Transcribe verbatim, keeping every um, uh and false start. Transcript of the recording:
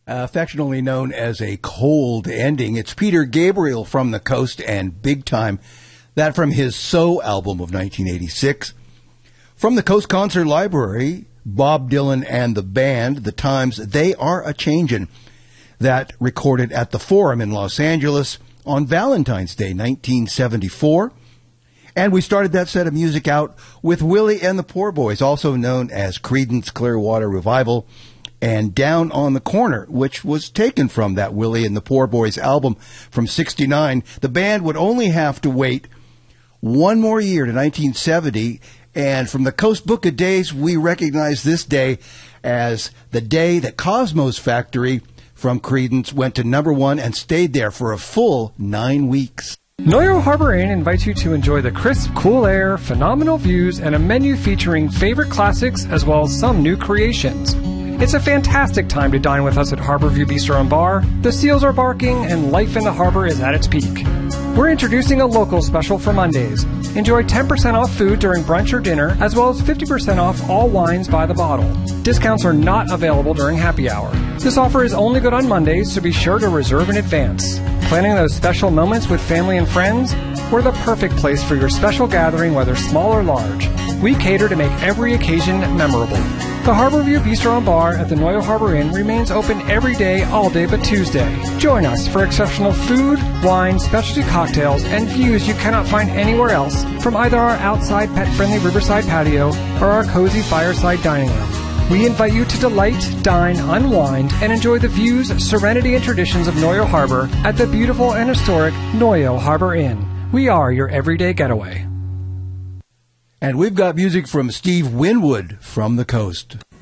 affectionately known as a cold ending. It's Peter Gabriel from the Coast and Big Time. That from his So album of nineteen eighty-six. From the Coast Concert Library, Bob Dylan and the band, The Times, They Are A-Changin'. That recorded at the Forum in Los Angeles on Valentine's Day, nineteen seventy-four. And we started that set of music out with Willie and the Poor Boys, also known as Creedence Clearwater Revival, and Down on the Corner, which was taken from that Willie and the Poor Boys album from sixty-nine. The band would only have to wait one more year to nineteen seventy, and from the Coast Book of Days, we recognize this day as the day that Cosmo's Factory from Creedence went to number one and stayed there for a full nine weeks. Noyo Harbor Inn invites you to enjoy the crisp, cool air, phenomenal views, and a menu featuring favorite classics as well as some new creations. It's a fantastic time to dine with us at Harborview Bistro and Bar. The seals are barking and life in the harbor is at its peak. We're introducing a local special for Mondays. Enjoy ten percent off food during brunch or dinner, as well as fifty percent off all wines by the bottle. Discounts are not available during happy hour. This offer is only good on Mondays, so be sure to reserve in advance. Planning those special moments with family and friends? We're the perfect place for your special gathering, whether small or large. We cater to make every occasion memorable. The Harborview Bistro and Bar at the Noyo Harbor Inn remains open every day, all day but Tuesday. Join us for exceptional food, wine, specialty cocktails, and views you cannot find anywhere else from either our outside pet-friendly riverside patio or our cozy fireside dining room. We invite you to delight, dine, unwind, and enjoy the views, serenity, and traditions of Noyo Harbor at the beautiful and historic Noyo Harbor Inn. We are your everyday getaway. And we've got music from Steve Winwood from the Coast.